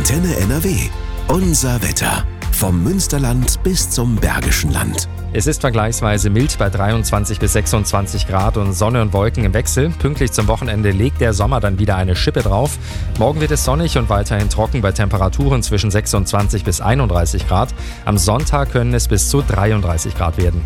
Antenne NRW. Unser Wetter. Vom Münsterland bis zum Bergischen Land. Es ist vergleichsweise mild bei 23 bis 26 Grad und Sonne und Wolken im Wechsel. Pünktlich zum Wochenende legt der Sommer dann wieder eine Schippe drauf. Morgen wird es sonnig und weiterhin trocken bei Temperaturen zwischen 26 bis 31 Grad. Am Sonntag können es bis zu 33 Grad werden.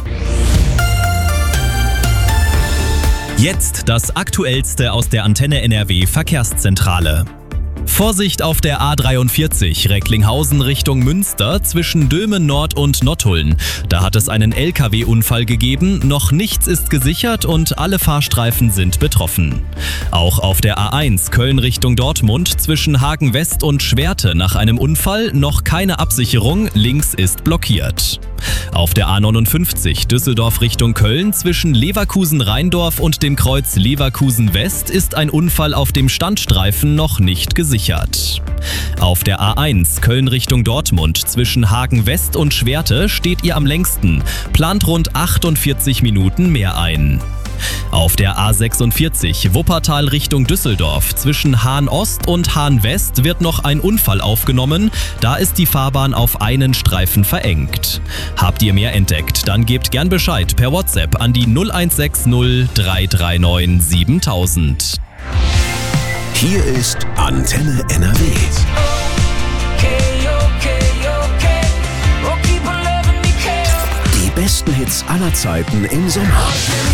Jetzt das Aktuellste aus der Antenne NRW Verkehrszentrale. Vorsicht auf der A43 Recklinghausen Richtung Münster zwischen Dömen Nord und Nottuln. Da hat es einen LKW-Unfall gegeben, noch nichts ist gesichert und alle Fahrstreifen sind betroffen. Auch auf der A1 Köln Richtung Dortmund zwischen Hagen West und Schwerte nach einem Unfall noch keine Absicherung, links ist blockiert. Auf der A59 Düsseldorf Richtung Köln zwischen Leverkusen-Rheindorf und dem Kreuz Leverkusen-West ist ein Unfall auf dem Standstreifen noch nicht gesichert. Auf der A1 Köln Richtung Dortmund zwischen Hagen West und Schwerte steht ihr am längsten, plant rund 48 Minuten mehr ein. Auf der A46 Wuppertal Richtung Düsseldorf zwischen Hahn Ost und Hahn West wird noch ein Unfall aufgenommen, da ist die Fahrbahn auf einen Streifen verengt. Habt ihr mehr entdeckt, dann gebt gern Bescheid per WhatsApp an die 0160 339 7000. Hier ist Antenne NRW. Die besten Hits aller Zeiten im Sommer.